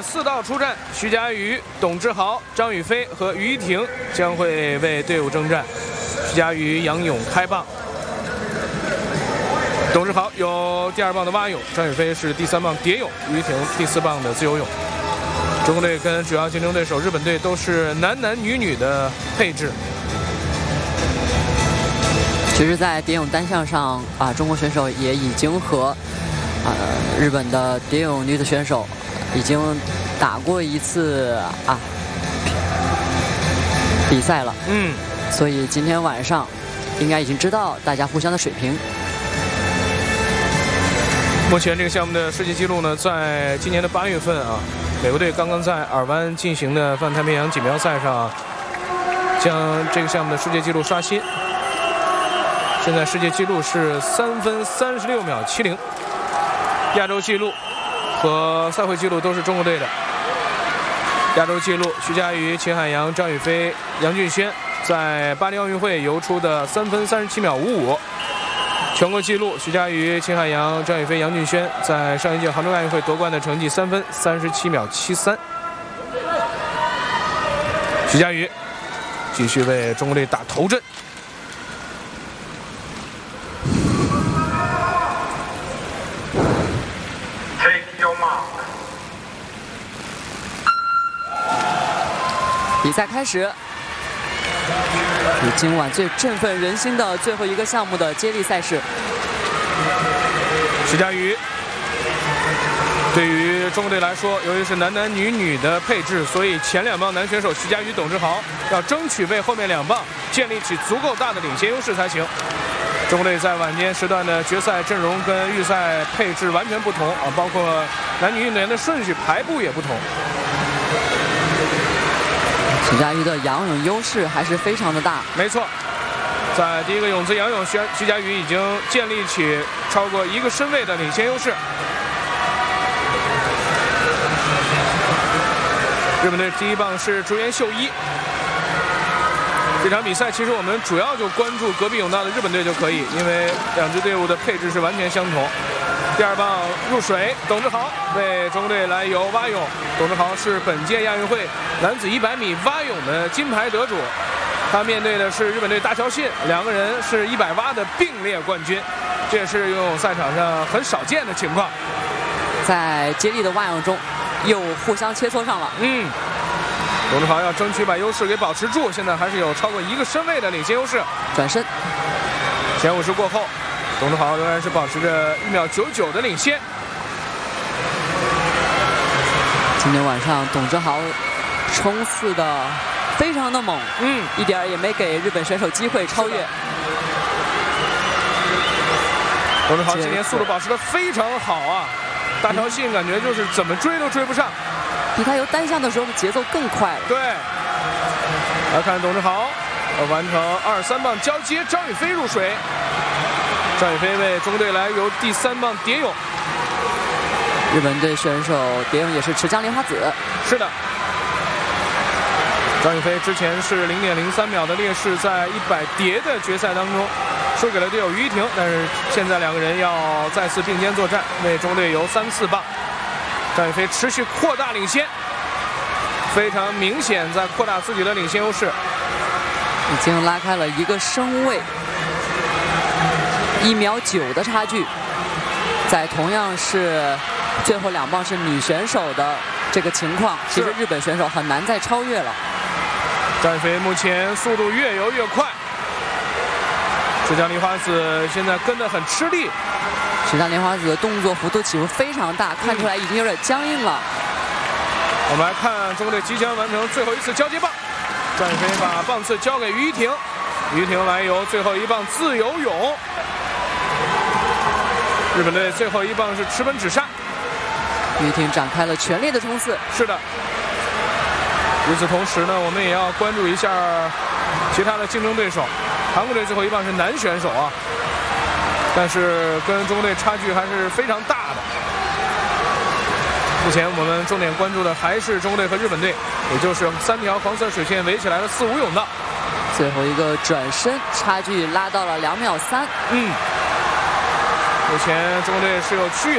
4道出战，徐嘉余、董志豪、张雨霏和于依婷将会为队伍征战。徐嘉余、杨勇开棒，董志豪有第2棒的蛙泳，张雨霏是第3棒蝶泳，于依婷第4棒的自由泳。中国队跟主要竞争对手日本队都是男男女女的配置。 其实，在蝶泳单项上中国选手也已经和日本的蝶泳女子选手已经打过一次比赛了。所以今天晚上应该已经知道大家互相的水平。 目前这个项目的世界纪录呢，在今年的8月份美国队刚刚在尔湾进行的泛太平洋锦标赛上，将这个项目的世界纪录刷新。现在世界纪录是3分36秒70，亚洲纪录和赛会纪录都是中国队的。亚洲纪录，徐嘉余、秦海洋、张雨霏、杨俊轩在巴黎奥运会游出的3分37秒55。全国纪录，徐嘉余、秦海洋、张雨霏、杨俊轩在上一届杭州亚运会夺冠的成绩3分37秒73。徐嘉余继续为中国队打头阵。 比赛开始，今晚最振奋人心的最后一个项目的接力赛事。 徐嘉余对于中国队来说，由于是男男女女的配置，所以前2棒男选手徐嘉余、董志豪要争取为后面2棒建立起足够大的领先优势才行。中国队在晚间时段的决赛阵容跟预赛配置完全不同包括男女运动员的顺序排布也不同。 徐嘉余的仰泳优势还是非常的大。 没错，在第一个泳姿仰泳，徐嘉余已经建立起超过1个身位的领先优势。日本队第1棒是竹原秀一。这场比赛其实我们主要就关注隔壁甬道的日本队就可以，因为2支队伍的配置是完全相同。第2棒入水，董志豪为中国队来游蛙泳。董志豪是本届亚运会男子100米蛙泳的金牌得主，他面对的是日本队大桥信，2个人是100蛙的并列冠军，这也是游泳赛场上很少见的情况。 在接力的蛙泳中，又互相切磋上了。 董志豪要争取把优势给保持住，现在还是有超过1个身位的领先优势。 转身， 前50过后，董志豪仍然是保持着1秒99的领先。 今天晚上董志豪冲刺的非常的猛，一点也没给日本选手机会超越。 董志豪今天速度保持得非常好大桥信感觉就是怎么追都追不上， 比他游单项的时候的节奏更快了。 对，来看董志豪完成2、3棒交接，张雨霏入水。张雨霏为中国队来游第3棒蝶泳。 日本队选手蝶泳也是持江莲花子。 是的，张雨霏之前是0.03秒的劣势，在100蝶的决赛当中输给了队友于依婷，但是现在2个人要再次并肩作战，为中国队游3、4棒。张雨霏持续扩大领先，非常明显在扩大自己的领先优势， 已经拉开了1个身位，1秒9的差距。在同样是最后2棒是女选手的这个情况，其实日本选手很难再超越了。 张雨霏目前速度越游越快，持江梨花子现在跟得很吃力。 持江莲花子的动作幅度起伏非常大，看出来已经有点僵硬了。 我们来看中国队即将完成最后1次交接棒，张雨霏把棒次交给于依婷，于依婷来游最后1棒自由泳。日本队最后1棒是持本止杀， 于依婷展开了全力的冲刺。 是的。与此同时呢，我们也要关注一下其他的竞争对手。韩国队最后1棒是男选手但是跟中国队差距还是非常大的。目前我们重点关注的还是中国队和日本队，也就是3条黄色水线围起来的4、5泳道。 最后一个转身，差距拉到了2秒3。 目前中国队是有区域